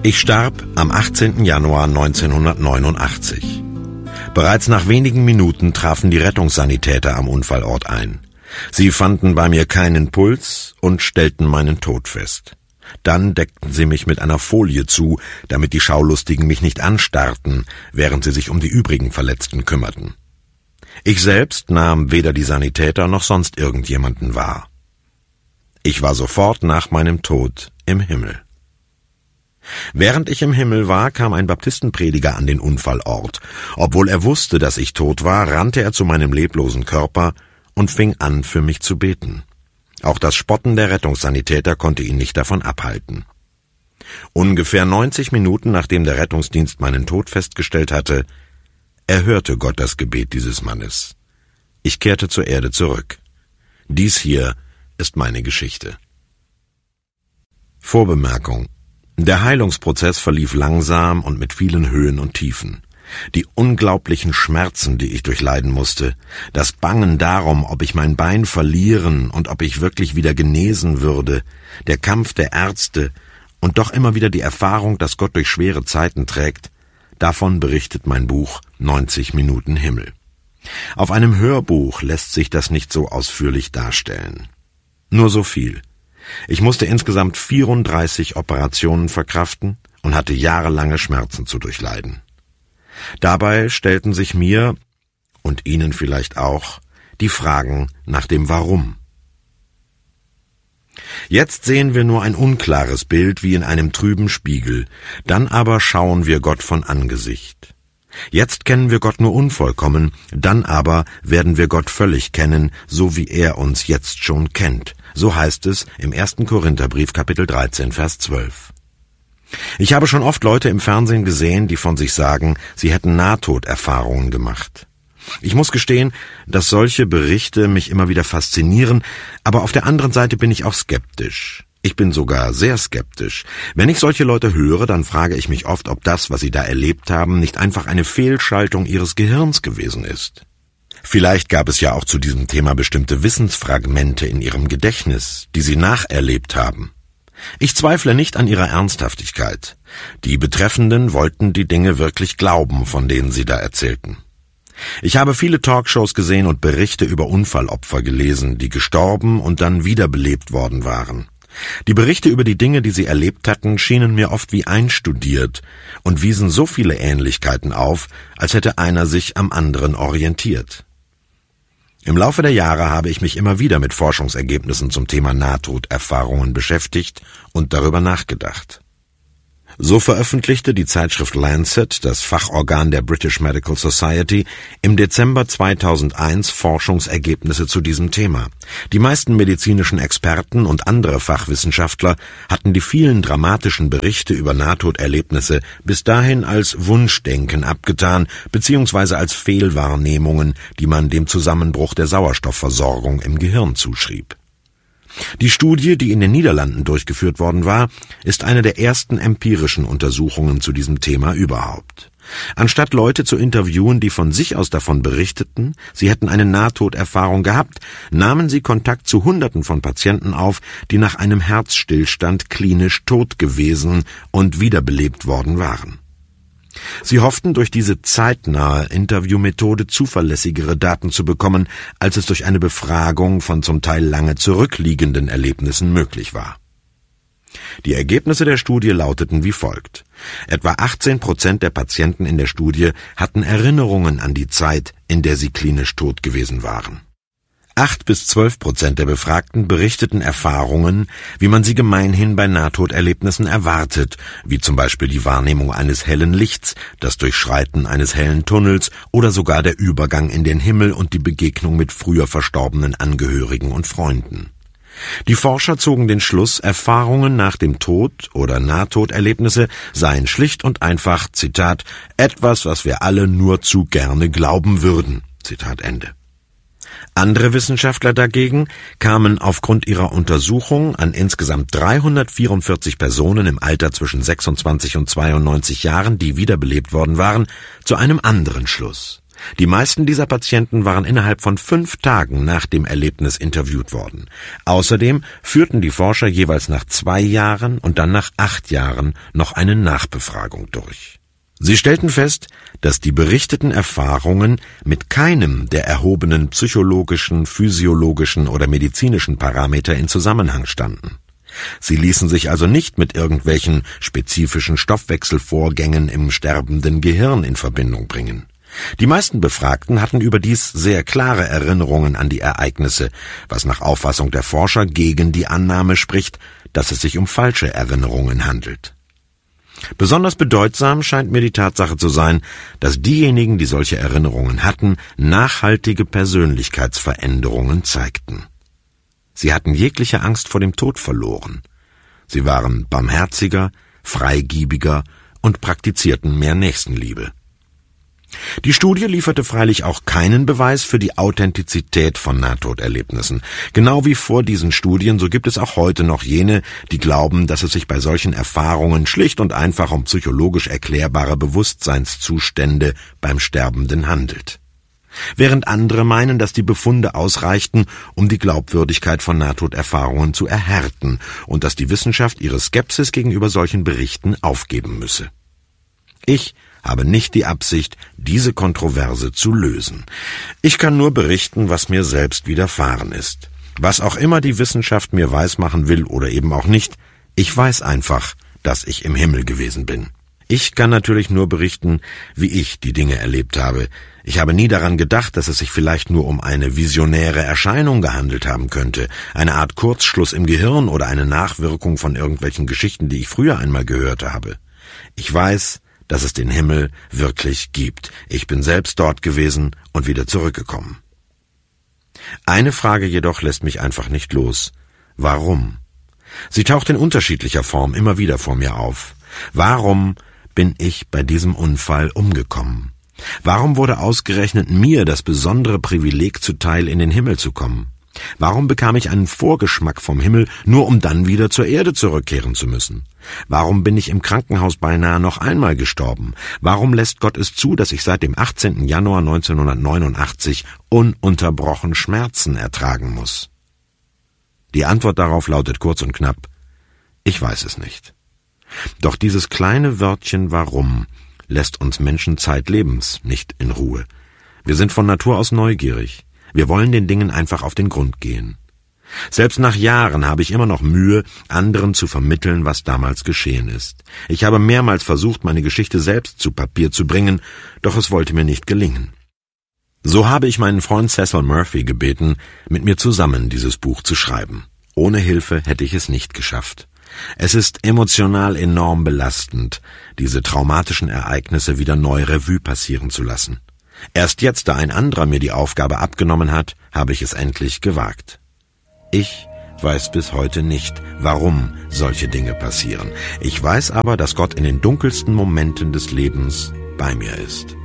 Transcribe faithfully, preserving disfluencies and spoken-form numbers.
Ich starb am achtzehnten Januar neunzehnhundertneunundachtzig. Bereits nach wenigen Minuten trafen die Rettungssanitäter am Unfallort ein. Sie fanden bei mir keinen Puls und stellten meinen Tod fest. Dann deckten sie mich mit einer Folie zu, damit die Schaulustigen mich nicht anstarrten, während sie sich um die übrigen Verletzten kümmerten. Ich selbst nahm weder die Sanitäter noch sonst irgendjemanden wahr. Ich war sofort nach meinem Tod im Himmel. Während ich im Himmel war, kam ein Baptistenprediger an den Unfallort. Obwohl er wusste, dass ich tot war, rannte er zu meinem leblosen Körper und fing an, für mich zu beten. Auch das Spotten der Rettungssanitäter konnte ihn nicht davon abhalten. Ungefähr neunzig Minuten, nachdem der Rettungsdienst meinen Tod festgestellt hatte, erhörte Gott das Gebet dieses Mannes. Ich kehrte zur Erde zurück. Dies hier ist meine Geschichte. Vorbemerkung: Der Heilungsprozess verlief langsam und mit vielen Höhen und Tiefen. Die unglaublichen Schmerzen, die ich durchleiden musste, das Bangen darum, ob ich mein Bein verlieren und ob ich wirklich wieder genesen würde, der Kampf der Ärzte und doch immer wieder die Erfahrung, dass Gott durch schwere Zeiten trägt, davon berichtet mein Buch neunzig Minuten Himmel. Auf einem Hörbuch lässt sich das nicht so ausführlich darstellen. Nur so viel: Ich musste insgesamt vierunddreißig Operationen verkraften und hatte jahrelange Schmerzen zu durchleiden. Dabei stellten sich mir, und Ihnen vielleicht auch, die Fragen nach dem Warum. Jetzt sehen wir nur ein unklares Bild wie in einem trüben Spiegel, dann aber schauen wir Gott von Angesicht. Jetzt kennen wir Gott nur unvollkommen, dann aber werden wir Gott völlig kennen, so wie er uns jetzt schon kennt. So heißt es im ersten Korintherbrief, Kapitel dreizehn, Vers zwölf. Ich habe schon oft Leute im Fernsehen gesehen, die von sich sagen, sie hätten Nahtoderfahrungen gemacht. Ich muss gestehen, dass solche Berichte mich immer wieder faszinieren, aber auf der anderen Seite bin ich auch skeptisch. Ich bin sogar sehr skeptisch. Wenn ich solche Leute höre, dann frage ich mich oft, ob das, was sie da erlebt haben, nicht einfach eine Fehlschaltung ihres Gehirns gewesen ist. Vielleicht gab es ja auch zu diesem Thema bestimmte Wissensfragmente in ihrem Gedächtnis, die sie nacherlebt haben. Ich zweifle nicht an ihrer Ernsthaftigkeit. Die Betreffenden wollten die Dinge wirklich glauben, von denen sie da erzählten. Ich habe viele Talkshows gesehen und Berichte über Unfallopfer gelesen, die gestorben und dann wiederbelebt worden waren. Die Berichte über die Dinge, die sie erlebt hatten, schienen mir oft wie einstudiert und wiesen so viele Ähnlichkeiten auf, als hätte einer sich am anderen orientiert. Im Laufe der Jahre habe ich mich immer wieder mit Forschungsergebnissen zum Thema Nahtoderfahrungen beschäftigt und darüber nachgedacht. So veröffentlichte die Zeitschrift Lancet, das Fachorgan der British Medical Society, im Dezember zweitausendeins Forschungsergebnisse zu diesem Thema. Die meisten medizinischen Experten und andere Fachwissenschaftler hatten die vielen dramatischen Berichte über Nahtoderlebnisse bis dahin als Wunschdenken abgetan, beziehungsweise als Fehlwahrnehmungen, die man dem Zusammenbruch der Sauerstoffversorgung im Gehirn zuschrieb. Die Studie, die in den Niederlanden durchgeführt worden war, ist eine der ersten empirischen Untersuchungen zu diesem Thema überhaupt. Anstatt Leute zu interviewen, die von sich aus davon berichteten, sie hätten eine Nahtoderfahrung gehabt, nahmen sie Kontakt zu Hunderten von Patienten auf, die nach einem Herzstillstand klinisch tot gewesen und wiederbelebt worden waren. Sie hofften, durch diese zeitnahe Interviewmethode zuverlässigere Daten zu bekommen, als es durch eine Befragung von zum Teil lange zurückliegenden Erlebnissen möglich war. Die Ergebnisse der Studie lauteten wie folgt: Etwa achtzehn Prozent der Patienten in der Studie hatten Erinnerungen an die Zeit, in der sie klinisch tot gewesen waren. Acht bis zwölf Prozent der Befragten berichteten Erfahrungen, wie man sie gemeinhin bei Nahtoderlebnissen erwartet, wie zum Beispiel die Wahrnehmung eines hellen Lichts, das Durchschreiten eines hellen Tunnels oder sogar der Übergang in den Himmel und die Begegnung mit früher verstorbenen Angehörigen und Freunden. Die Forscher zogen den Schluss, Erfahrungen nach dem Tod oder Nahtoderlebnisse seien schlicht und einfach, Zitat, etwas, was wir alle nur zu gerne glauben würden, Zitat Ende. Andere Wissenschaftler dagegen kamen aufgrund ihrer Untersuchung an insgesamt dreihundertvierundvierzig Personen im Alter zwischen sechsundzwanzig und zweiundneunzig Jahren, die wiederbelebt worden waren, zu einem anderen Schluss. Die meisten dieser Patienten waren innerhalb von fünf Tagen nach dem Erlebnis interviewt worden. Außerdem führten die Forscher jeweils nach zwei Jahren und dann nach acht Jahren noch eine Nachbefragung durch. Sie stellten fest, dass die berichteten Erfahrungen mit keinem der erhobenen psychologischen, physiologischen oder medizinischen Parameter in Zusammenhang standen. Sie ließen sich also nicht mit irgendwelchen spezifischen Stoffwechselvorgängen im sterbenden Gehirn in Verbindung bringen. Die meisten Befragten hatten überdies sehr klare Erinnerungen an die Ereignisse, was nach Auffassung der Forscher gegen die Annahme spricht, dass es sich um falsche Erinnerungen handelt. Besonders bedeutsam scheint mir die Tatsache zu sein, dass diejenigen, die solche Erinnerungen hatten, nachhaltige Persönlichkeitsveränderungen zeigten. Sie hatten jegliche Angst vor dem Tod verloren. Sie waren barmherziger, freigiebiger und praktizierten mehr Nächstenliebe. Die Studie lieferte freilich auch keinen Beweis für die Authentizität von Nahtoderlebnissen. Genau wie vor diesen Studien, so gibt es auch heute noch jene, die glauben, dass es sich bei solchen Erfahrungen schlicht und einfach um psychologisch erklärbare Bewusstseinszustände beim Sterbenden handelt. Während andere meinen, dass die Befunde ausreichten, um die Glaubwürdigkeit von Nahtoderfahrungen zu erhärten und dass die Wissenschaft ihre Skepsis gegenüber solchen Berichten aufgeben müsse. Ich habe nicht die Absicht, diese Kontroverse zu lösen. Ich kann nur berichten, was mir selbst widerfahren ist. Was auch immer die Wissenschaft mir weismachen will oder eben auch nicht, ich weiß einfach, dass ich im Himmel gewesen bin. Ich kann natürlich nur berichten, wie ich die Dinge erlebt habe. Ich habe nie daran gedacht, dass es sich vielleicht nur um eine visionäre Erscheinung gehandelt haben könnte, eine Art Kurzschluss im Gehirn oder eine Nachwirkung von irgendwelchen Geschichten, die ich früher einmal gehört habe. Ich weiß, dass es den Himmel wirklich gibt. Ich bin selbst dort gewesen und wieder zurückgekommen. Eine Frage jedoch lässt mich einfach nicht los. Warum? Sie taucht in unterschiedlicher Form immer wieder vor mir auf. Warum bin ich bei diesem Unfall umgekommen? Warum wurde ausgerechnet mir das besondere Privileg zuteil, in den Himmel zu kommen? Warum bekam ich einen Vorgeschmack vom Himmel, nur um dann wieder zur Erde zurückkehren zu müssen? Warum bin ich im Krankenhaus beinahe noch einmal gestorben? Warum lässt Gott es zu, dass ich seit dem achtzehnten Januar neunzehnhundertneunundachtzig ununterbrochen Schmerzen ertragen muss? Die Antwort darauf lautet kurz und knapp: Ich weiß es nicht. Doch dieses kleine Wörtchen Warum lässt uns Menschen zeitlebens nicht in Ruhe. Wir sind von Natur aus neugierig. Wir wollen den Dingen einfach auf den Grund gehen. Selbst nach Jahren habe ich immer noch Mühe, anderen zu vermitteln, was damals geschehen ist. Ich habe mehrmals versucht, meine Geschichte selbst zu Papier zu bringen, doch es wollte mir nicht gelingen. So habe ich meinen Freund Cecil Murphy gebeten, mit mir zusammen dieses Buch zu schreiben. Ohne Hilfe hätte ich es nicht geschafft. Es ist emotional enorm belastend, diese traumatischen Ereignisse wieder neu Revue passieren zu lassen. Erst jetzt, da ein anderer mir die Aufgabe abgenommen hat, habe ich es endlich gewagt. Ich weiß bis heute nicht, warum solche Dinge passieren. Ich weiß aber, dass Gott in den dunkelsten Momenten des Lebens bei mir ist.